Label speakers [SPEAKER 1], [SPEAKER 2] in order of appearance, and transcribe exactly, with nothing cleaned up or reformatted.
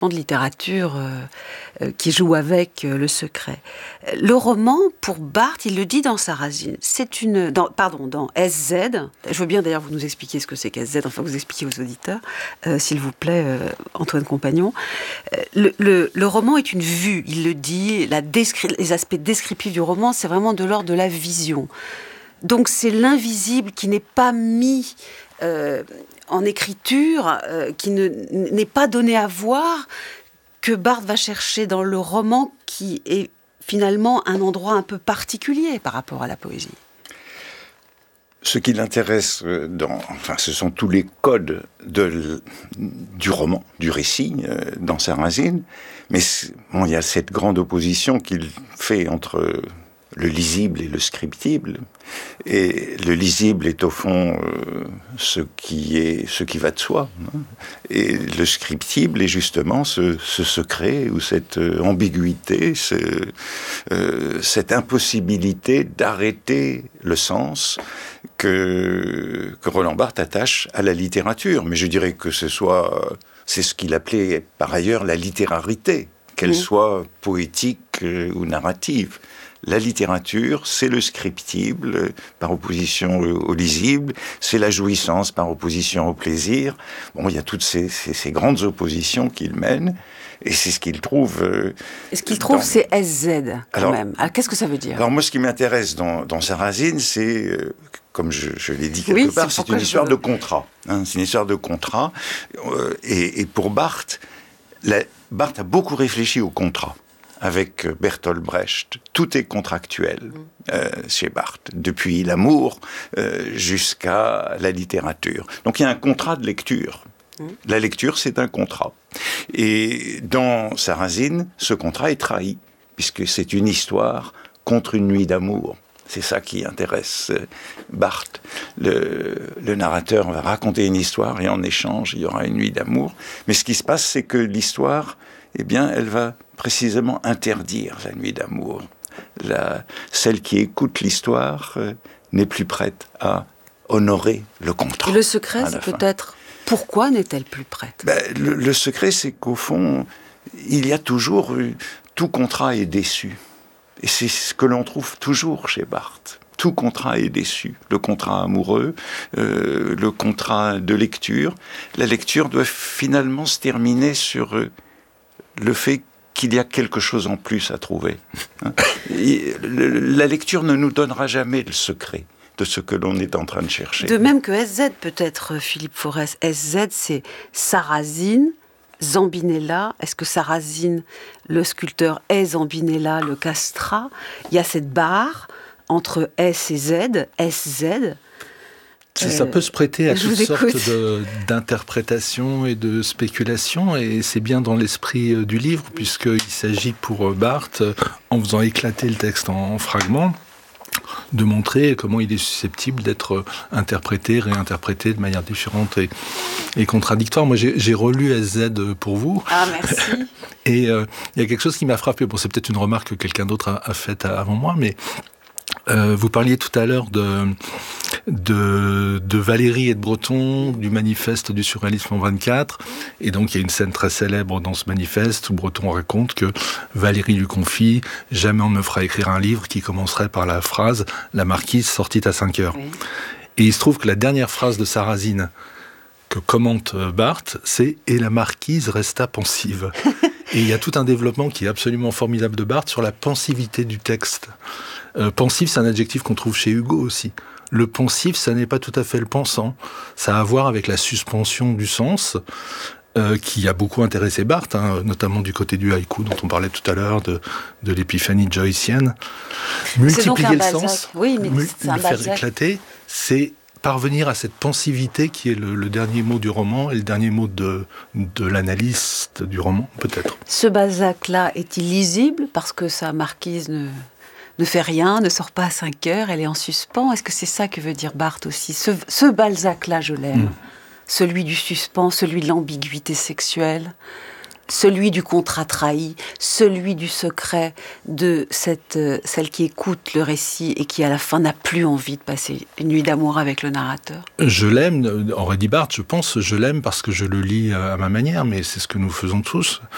[SPEAKER 1] de littérature euh, euh, qui joue avec euh, le secret. Le roman, pour Barthes, il le dit dans Sarrazine, c'est une... Dans, pardon, dans S Z, je veux bien d'ailleurs vous nous expliquer ce que c'est qu'S Z, enfin vous expliquer aux auditeurs, euh, s'il vous plaît, euh, Antoine Compagnon. Euh, le, le, le roman est une vue, il le dit, la descri- les aspects descriptifs du roman, c'est vraiment de l'ordre de la vision. Donc c'est l'invisible qui n'est pas mis... Euh, en écriture, euh, qui ne, n'est pas donné à voir, que Barthes va chercher dans le roman, qui est finalement un endroit un peu particulier par rapport à la poésie.
[SPEAKER 2] Ce qui l'intéresse, dans, enfin, ce sont tous les codes de, du roman, du récit, euh, dans Sarrazine, mais bon, il y a cette grande opposition qu'il fait entre le lisible et le scriptible. Et le lisible est au fond euh, ce qui est ce qui va de soi, hein. Et le scriptible est justement ce, ce secret ou cette euh, ambiguïté, ce, euh, cette impossibilité d'arrêter le sens que, que Roland Barthes attache à la littérature. Mais je dirais que ce soit, c'est ce qu'il appelait par ailleurs la littérarité, qu'elle mmh. soit poétique euh, ou narrative. La littérature, c'est le scriptible par opposition au lisible, c'est la jouissance par opposition au plaisir. Bon, il y a toutes ces, ces, ces grandes oppositions qu'il mène, et c'est ce qu'il trouve... Euh,
[SPEAKER 1] et ce qu'il trouve, dans... c'est S Z, quand
[SPEAKER 2] alors,
[SPEAKER 1] même. Alors, qu'est-ce que ça veut dire ?
[SPEAKER 2] Alors moi, ce qui m'intéresse dans, dans Sarrazine, c'est, euh, comme je, je l'ai dit quelque
[SPEAKER 1] oui,
[SPEAKER 2] part, c'est, c'est une histoire
[SPEAKER 1] veux...
[SPEAKER 2] de contrat. Hein, c'est une histoire de contrat. Euh, et, et pour Barthes, la, Barthes a beaucoup réfléchi au contrat. Avec Bertolt Brecht, tout est contractuel euh, chez Barthes, depuis l'amour euh, jusqu'à la littérature. Donc il y a un contrat de lecture. La lecture, c'est un contrat. Et dans Sarrazine, ce contrat est trahi, puisque c'est une histoire contre une nuit d'amour. C'est ça qui intéresse Barthes. Le, le narrateur va raconter une histoire et en échange, il y aura une nuit d'amour. Mais ce qui se passe, c'est que l'histoire, eh bien, elle va précisément interdire la nuit d'amour. La, celle qui écoute l'histoire euh, n'est plus prête à honorer le contrat.
[SPEAKER 1] Et le secret, c'est fin. peut-être pourquoi n'est-elle plus prête ?
[SPEAKER 2] Ben, le, le secret, c'est qu'au fond, il y a toujours eu, tout contrat est déçu. Et c'est ce que l'on trouve toujours chez Barthes. Tout contrat est déçu. Le contrat amoureux, euh, le contrat de lecture. La lecture doit finalement se terminer sur euh, le fait qu'il y a quelque chose en plus à trouver. Hein. Et le, la lecture ne nous donnera jamais le secret de ce que l'on est en train de chercher.
[SPEAKER 1] De même que S Z, peut-être, Philippe Forest. S Z, c'est Sarrazine, Zambinella. Est-ce que Sarrazine, le sculpteur, est Zambinella, le castrat ? Il y a cette barre entre S et Z, S Z.
[SPEAKER 3] Ça peut se prêter à toutes sortes de, d'interprétations et de spéculations, et c'est bien dans l'esprit du livre, puisqu'il s'agit pour Barthes, en faisant éclater le texte en, en fragments, de montrer comment il est susceptible d'être interprété, réinterprété de manière différente et, et contradictoire. Moi, j'ai, j'ai relu S Z pour vous.
[SPEAKER 1] Ah, merci.
[SPEAKER 3] Et euh, il y a quelque chose qui m'a frappé. Bon, c'est peut-être une remarque que quelqu'un d'autre a, a faite avant moi, mais euh, vous parliez tout à l'heure de... De, de Valéry et de Breton, du manifeste du surréalisme en vingt-quatre. Et donc, il y a une scène très célèbre dans ce manifeste où Breton raconte que Valéry lui confie « Jamais on ne me fera écrire un livre qui commencerait par la phrase « La marquise sortit à cinq heures ». Oui. Et il se trouve que la dernière phrase de Sarrazine que commente Barthes, c'est « Et la marquise resta pensive ». Et il y a tout un développement qui est absolument formidable de Barthes sur la pensivité du texte. Euh, pensif, c'est un adjectif qu'on trouve chez Hugo aussi. Le pensif, ça n'est pas tout à fait le pensant. Ça a à voir avec la suspension du sens, euh, qui a beaucoup intéressé Barthes, hein, notamment du côté du haïku, dont on parlait tout à l'heure, de, de l'épiphanie joycienne. Multiplier le sens,
[SPEAKER 1] oui, mais
[SPEAKER 3] mu-
[SPEAKER 1] c'est un
[SPEAKER 3] le faire
[SPEAKER 1] Balzac.
[SPEAKER 3] éclater, c'est parvenir à cette pensivité qui est le, le dernier mot du roman et le dernier mot de, de l'analyste du roman, peut-être.
[SPEAKER 1] Ce Balzac-là est-il lisible parce que sa marquise ne... ne fait rien, ne sort pas à cinq heures, elle est en suspens. Est-ce que c'est ça que veut dire Barthes aussi ? Ce, ce Balzac-là, je l'aime. Mmh. Celui du suspens, celui de l'ambiguïté sexuelle, celui du contrat trahi, celui du secret de cette, euh, celle qui écoute le récit et qui, à la fin, n'a plus envie de passer une nuit d'amour avec le narrateur.
[SPEAKER 3] Je l'aime, aurait dit Barthes, je pense, je l'aime parce que je le lis à ma manière, mais c'est ce que nous faisons tous.